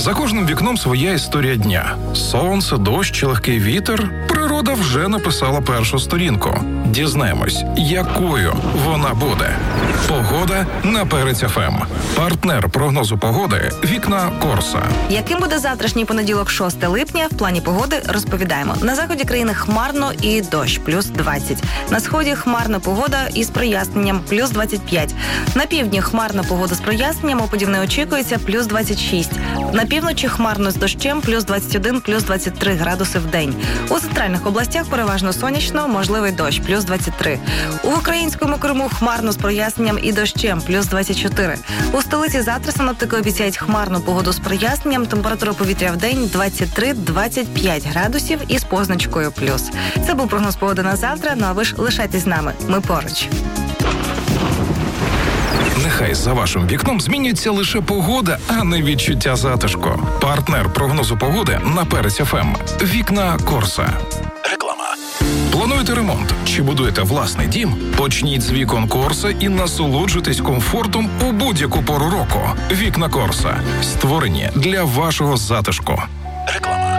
За кожним вікном своя історія дня. Сонце, дощ чи легкий вітер. Природа вже написала першу сторінку. Дізнаємось, якою вона буде. Погода на Перець ФМ. Партнер прогнозу погоди «Вікна Корса». Яким буде завтрашній понеділок, 6 липня, в плані погоди розповідаємо. На заході країни хмарно і дощ, плюс 20. На сході хмарна погода із проясненням, плюс 25. На півдні хмарна погода з проясненням, опадів не очікується, плюс 26. На півночі хмарно з дощем, плюс 21, плюс 23 градуси в день. У центральних областях переважно сонячно, можливий дощ, плюс 23. У українському Криму хмарно з проясненням і дощем, плюс 24. У столиці завтра синоптики обіцяють хмарну погоду з проясненням, температура повітря в день 23-25 градусів із позначкою плюс. Це був прогноз погоди на завтра, ну а ви ж лишайтесь з нами, ми поруч. Нехай за вашим вікном змінюється лише погода, а не відчуття затишку. Партнер прогнозу погоди на Перець ФМ. «Вікна Корса». Реклама. Плануєте ремонт чи будуєте власний дім? Почніть з вікон Корса і насолоджуйтесь комфортом у будь-яку пору року. «Вікна Корса» створені для вашого затишку. Реклама.